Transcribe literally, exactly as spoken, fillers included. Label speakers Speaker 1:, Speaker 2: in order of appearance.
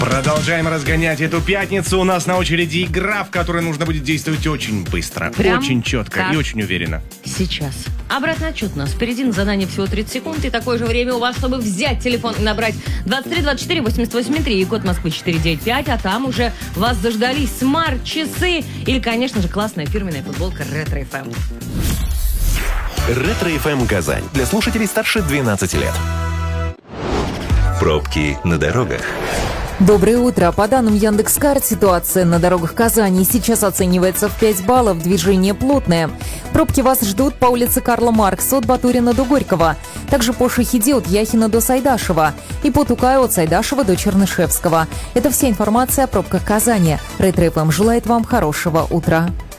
Speaker 1: Продолжаем разгонять эту пятницу. У нас на очереди игра, в которой нужно будет действовать очень быстро,
Speaker 2: Прям
Speaker 1: очень четко
Speaker 2: как
Speaker 1: и очень уверенно.
Speaker 2: Сейчас. Обратный отчет у нас. Впереди на задание всего тридцать секунд. И такое же время у вас, чтобы взять телефон и набрать двадцать три двадцать четыре восемьдесят восемь три и код Москвы четыре девять пять. А там уже вас заждались смарт-часы или, конечно же, классная фирменная футболка Ретро эф эм.
Speaker 3: Ретро эф эм Казань. Для слушателей старше двенадцати лет. Пробки на дорогах.
Speaker 4: Доброе утро. По данным Яндекс.Карт, ситуация на дорогах Казани сейчас оценивается в пять баллов. Движение плотное. Пробки вас ждут по улице Карла Маркса от Батурина до Горького. Также по Шахиде от Яхина до Сайдашева. И по Тукаю от Сайдашева до Чернышевского. Это вся информация о пробках Казани. Ретро эф эм желает вам хорошего утра.